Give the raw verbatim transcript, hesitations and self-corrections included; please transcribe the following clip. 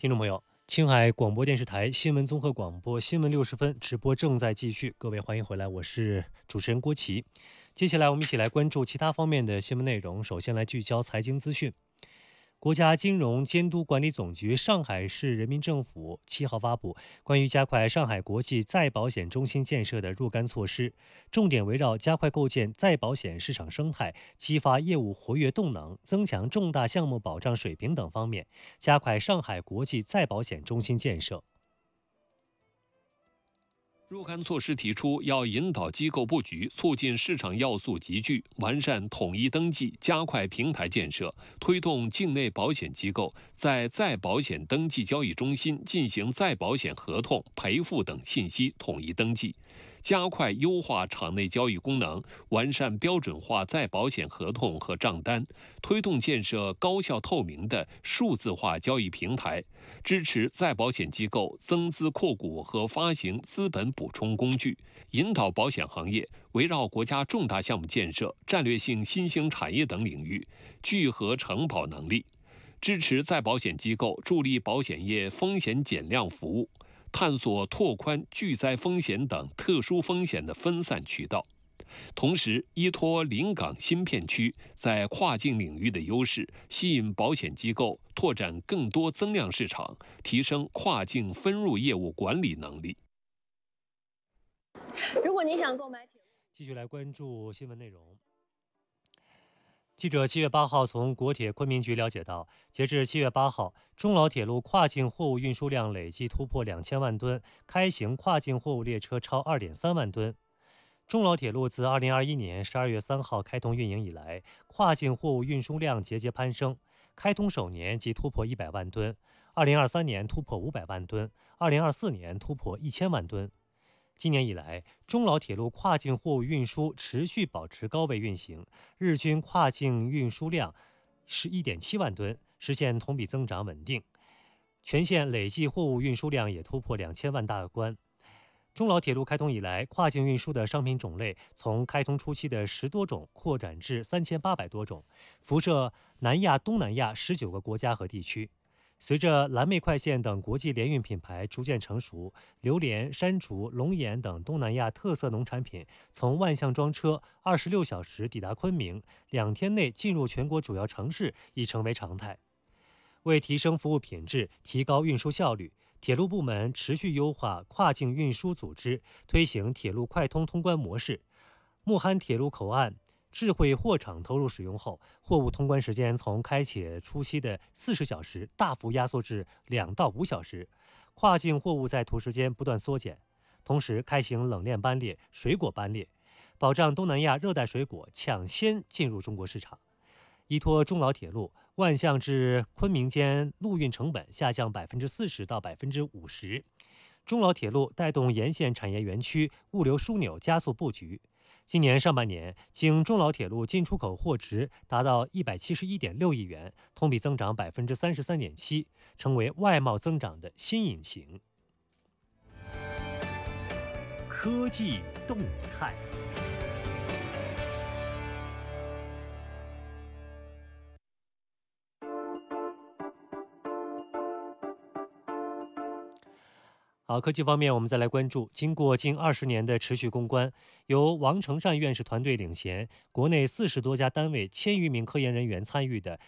听众朋友，青海广播电视台新闻综合广播新闻六十分直播正在继续，各位欢迎回来，我是主持人郭琦。接下来我们一起来关注其他方面的新闻内容。首先来聚焦财经资讯。国家金融监督管理总局上海市人民政府七号发布关于加快上海国际再保险中心建设的若干措施，重点围绕加快构建再保险市场生态、激发业务活跃动能、增强重大项目保障水平等方面，加快上海国际再保险中心建设。 若干措施提出，要引导机构布局，促进市场要素集聚，完善统一登记，加快平台建设，推动境内保险机构在再保险登记交易中心进行再保险合同、赔付等信息统一登记。加快优化场内交易功能，完善标准化再保险合同和账单，推动建设高效透明的数字化交易平台，支持再保险机构增资扩股和发行资本补充工具，引导保险行业围绕国家重大项目建设、战略性新兴产业等领域聚合承保能力，支持再保险机构助力保险业风险减量服务，探索拓宽巨灾风险等特殊风险的分散渠道，同时依托临港新片区在跨境领域的优势，吸引保险机构拓展更多增量市场，提升跨境分入业务管理能力。 如果你想购买铁路， 继续来关注新闻内容。记者七月八号从国铁昆明局了解到，截至七月八号，中老铁路跨境货物运输量累计突破两千万吨，开行跨境货物列车超二点三万吨。中老铁路自二零二一年十二月三号开通运营以来，跨境货物运输量节节攀升，开通首年即突破一百万吨，二零二三年突破五百万吨，二零二四年突破一千万吨。今年以来，中老铁路跨境货物运输持续保持高位运行，日均跨境运输量是一点七万吨，实现同比增长稳定。全线累计货物运输量也突破两千万大关。中老铁路开通以来，跨境运输的商品种类从开通初期的十多种扩展至三千八百多种，辐射南亚、东南亚十九个国家和地区。随着蓝莓快线等国际联运品牌逐渐成熟，榴莲、山竹、龙眼等东南亚特色农产品从万象装车二十六小时抵达昆明，两天内进入全国主要城市已成为常态。为提升服务品质、提高运输效率，铁路部门持续优化跨境运输组织，推行铁路快通通关模式。木憨铁路口岸智慧货场投入使用后，货物通关时间从开启初期的四十小时大幅压缩至两到五小时，跨境货物在途时间不断缩减。同时开行冷链班列、水果班列，保障东南亚热带水果抢先进入中国市场。依托中老铁路，万象至昆明间陆运成本下降百分之四十到百分之五十。中老铁路带动沿线产业园区物流枢纽加速布局。今年上半年，经中老铁路进出口货值达到一百七十一点六亿元，同比增长百分之三十三点七，成为外贸增长的新引擎。科技动态。好，科技方面，我们再来关注，经过近二十年的持续攻关，由王承善院士团队领衔，国内四十多家单位、千余名科研人员参与的